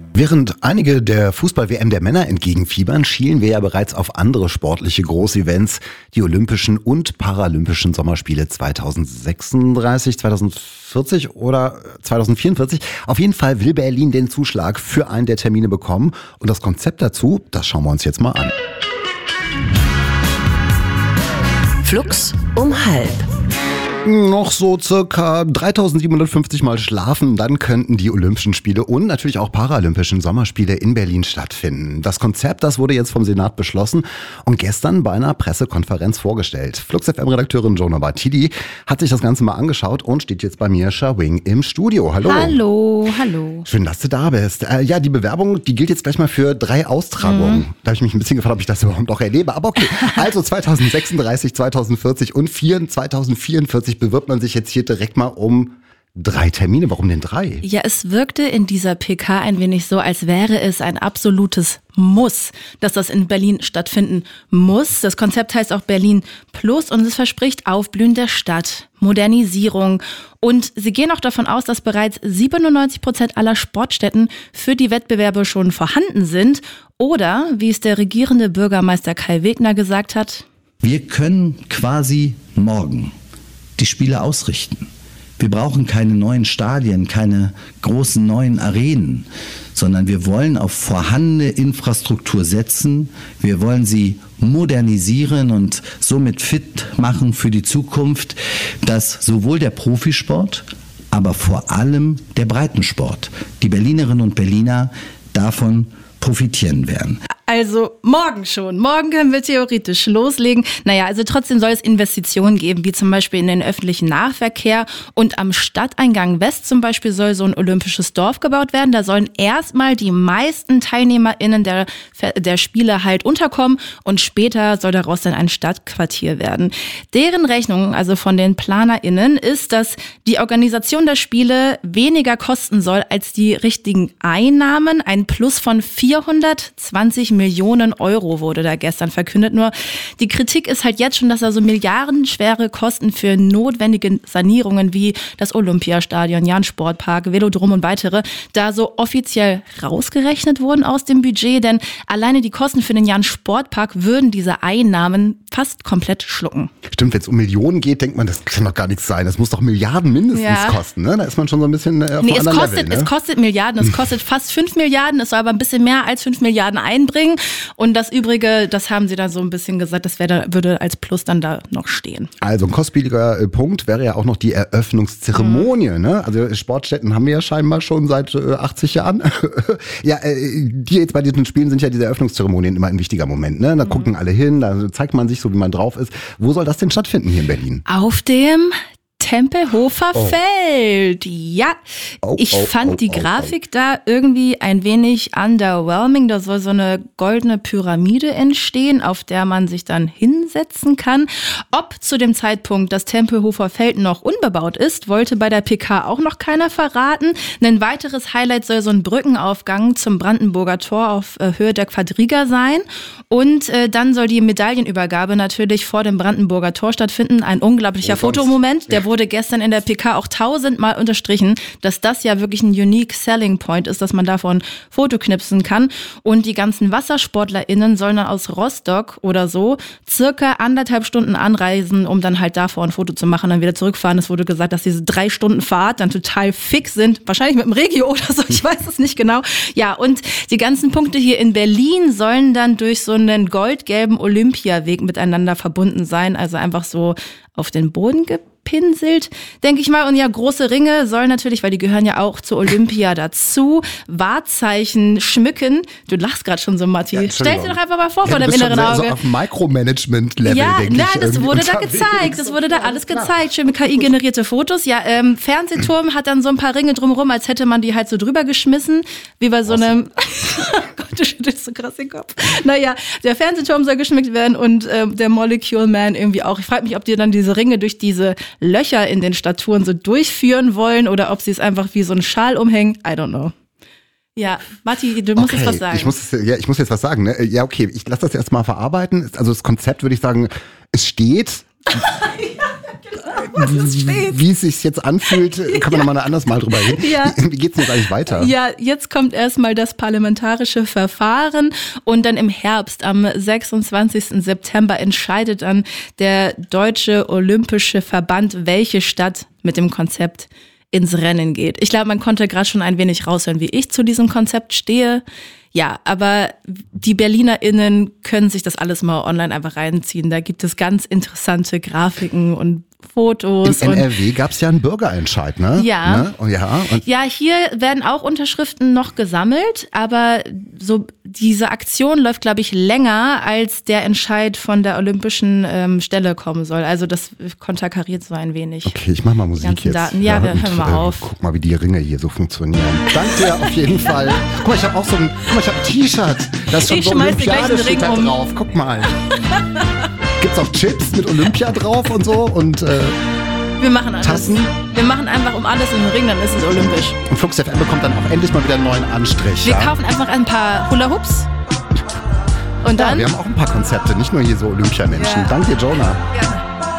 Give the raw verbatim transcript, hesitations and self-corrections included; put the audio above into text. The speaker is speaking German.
Während einige der Fußball-W M der Männer entgegenfiebern, schielen wir ja bereits auf andere sportliche Großevents, die Olympischen und Paralympischen Sommerspiele zweitausendsechsunddreißig, zweitausendvierzig oder zweitausendvierundvierzig. Auf jeden Fall will Berlin den Zuschlag für einen der Termine bekommen. Und das Konzept dazu, das schauen wir uns jetzt mal an. Flux um halb. Noch so circa dreitausendsiebenhundertfünfzig Mal schlafen, dann könnten die Olympischen Spiele und natürlich auch Paralympischen Sommerspiele in Berlin stattfinden. Das Konzept, das wurde jetzt vom Senat beschlossen und gestern bei einer Pressekonferenz vorgestellt. Flux F M-Redakteurin Jonah Bartidi hat sich das Ganze mal angeschaut und steht jetzt bei mir, Shawing, im Studio. Hallo. Hallo, hallo. Schön, dass du da bist. Äh, ja, die Bewerbung, die gilt jetzt gleich mal für drei Austragungen. Mhm. Da habe ich mich ein bisschen gefragt, ob ich das überhaupt noch erlebe. Aber okay, also zweitausendsechsunddreißig, zweitausendvierzig und zweitausendvierundvierzig bewirbt man sich jetzt hier direkt mal um drei Termine. Warum denn drei? Ja, es wirkte in dieser P K ein wenig so, als wäre es ein absolutes Muss, dass das in Berlin stattfinden muss. Das Konzept heißt auch Berlin Plus und es verspricht Aufblühen der Stadt, Modernisierung. Und sie gehen auch davon aus, dass bereits siebenundneunzig Prozent aller Sportstätten für die Wettbewerbe schon vorhanden sind. Oder, wie es der regierende Bürgermeister Kai Wegner gesagt hat: Wir können quasi morgen die Spiele ausrichten. Wir brauchen keine neuen Stadien, keine großen neuen Arenen, sondern wir wollen auf vorhandene Infrastruktur setzen. Wir wollen sie modernisieren und somit fit machen für die Zukunft, dass sowohl der Profisport, aber vor allem der Breitensport, die Berlinerinnen und Berliner davon profitieren werden. Also morgen schon. Morgen können wir theoretisch loslegen. Naja, also trotzdem soll es Investitionen geben, wie zum Beispiel in den öffentlichen Nahverkehr. Und am Stadteingang West zum Beispiel soll so ein olympisches Dorf gebaut werden. Da sollen erstmal die meisten TeilnehmerInnen der, der Spiele halt unterkommen. Und später soll daraus dann ein Stadtquartier werden. Deren Rechnung, also von den PlanerInnen, ist, dass die Organisation der Spiele weniger kosten soll als die richtigen Einnahmen. Ein Plus von vierhundertzwanzig Millionen Euro wurde da gestern verkündet. Nur die Kritik ist halt jetzt schon, dass da so milliardenschwere Kosten für notwendige Sanierungen wie das Olympiastadion, Jan-Sportpark, Velodrom und weitere da so offiziell rausgerechnet wurden aus dem Budget. Denn alleine die Kosten für den Jan-Sportpark würden diese Einnahmen fast komplett schlucken. Stimmt, wenn es um Millionen geht, denkt man, das kann doch gar nichts sein. Das muss doch Milliarden mindestens ja. kosten. Ne? Da ist man schon so ein bisschen äh, auf nee, einem es anderen kostet, Level. Ne? Es kostet Milliarden, es kostet fast fünf Milliarden, es soll aber ein bisschen mehr als fünf Milliarden einbringen. Und das Übrige, das haben sie dann so ein bisschen gesagt, das wäre, würde als Plus dann da noch stehen. Also ein kostspieliger Punkt wäre ja auch noch die Eröffnungszeremonie. Mhm. Ne? Also Sportstätten haben wir ja scheinbar schon seit äh, achtzig Jahren. ja, äh, die jetzt bei diesen Spielen sind ja diese Eröffnungszeremonien immer ein wichtiger Moment. Ne? Da mhm. gucken alle hin, da zeigt man sich so, wie man drauf ist. Wo soll das denn stattfinden hier in Berlin? Auf dem Tempelhofer oh. Feld. Ja, oh, ich oh, fand oh, die oh, Grafik oh. da irgendwie ein wenig underwhelming. Da soll so eine goldene Pyramide entstehen, auf der man sich dann hinsetzen kann. Ob zu dem Zeitpunkt das Tempelhofer Feld noch unbebaut ist, wollte bei der P K auch noch keiner verraten. Ein weiteres Highlight soll so ein Brückenaufgang zum Brandenburger Tor auf Höhe der Quadriga sein. Und äh, dann soll die Medaillenübergabe natürlich vor dem Brandenburger Tor stattfinden. Ein unglaublicher oh, Fotomoment, der wurde gestern in der P K auch tausendmal unterstrichen, dass das ja wirklich ein unique selling point ist, dass man davon Foto knipsen kann. Und die ganzen WassersportlerInnen sollen dann aus Rostock oder so circa anderthalb Stunden anreisen, um dann halt davor ein Foto zu machen und dann wieder zurückfahren. Es wurde gesagt, dass diese drei Stunden Fahrt dann total fix sind. Wahrscheinlich mit dem Regio oder so, ich weiß es nicht genau. Ja, und die ganzen Punkte hier in Berlin sollen dann durch so einen goldgelben Olympiaweg miteinander verbunden sein. Also einfach so auf den Boden gepinselt, denke ich mal. Und ja, große Ringe sollen natürlich, weil die gehören ja auch zur Olympia dazu, Wahrzeichen schmücken. Du lachst gerade schon so, Matti. Ja, Stell dir doch einfach mal vor, ja, vor deinem inneren Auge. So auf Micromanagement-Level, ja, denke na, ich. Ja, das wurde da gezeigt. Das wurde da alles gezeigt. Schön mit K I-generierte Fotos. Ja, ähm, Fernsehturm hat dann so ein paar Ringe drumherum, als hätte man die halt so drüber geschmissen, wie bei so einem... Gott, du schüttelst so krass den Kopf. Naja, der Fernsehturm soll geschmückt werden und ähm, der Molecule Man irgendwie auch. Ich frage mich, ob die dann diese Ringe durch diese Löcher in den Statuen so durchführen wollen oder ob sie es einfach wie so ein Schal umhängen. I don't know. Ja, Matti, du musst okay, jetzt was sagen. Ich muss, ja, ich muss jetzt was sagen. Ne? Ja, okay, ich lasse das erst mal verarbeiten. Also das Konzept würde ich sagen, es steht. Ja, wie es sich jetzt anfühlt, können wir ja. nochmal anders mal drüber reden. Ja. Wie geht's denn jetzt eigentlich weiter? Ja, jetzt kommt erstmal das parlamentarische Verfahren und dann im Herbst, am sechsundzwanzigsten September, entscheidet dann der Deutsche Olympische Verband, welche Stadt mit dem Konzept ins Rennen geht. Ich glaube, man konnte gerade schon ein wenig raushören, wie ich zu diesem Konzept stehe. Ja, aber die BerlinerInnen können sich das alles mal online einfach reinziehen. Da gibt es ganz interessante Grafiken und Fotos. In N R W gab es ja einen Bürgerentscheid, ne? Ja. Ne? Oh, ja, und ja, hier werden auch Unterschriften noch gesammelt, aber so diese Aktion läuft, glaube ich, länger, als der Entscheid von der olympischen ähm, Stelle kommen soll. Also das konterkariert so ein wenig. Okay, ich mach mal Musik jetzt. Daten. Ja, ja, wir hören mal äh, auf. Guck mal, wie die Ringe hier so funktionieren. Danke dir auf jeden Fall. Guck mal, ich habe auch so ein, guck mal, ich habe ein T-Shirt. Das ist schon ich so Olympiade steht da um. drauf. Guck mal. Gibt's auch Chips mit Olympia drauf und so und äh, wir machen alles. Tassen. Wir machen einfach um alles in den Ring, dann ist es olympisch. Und Flux F M bekommt dann auch endlich mal wieder einen neuen Anstrich. Wir ja? kaufen einfach ein paar Hula-Hoops. Und dann? Ja, wir haben auch ein paar Konzepte, nicht nur hier so Olympiamenschen. Ja. Danke dir, Jonah. Ja.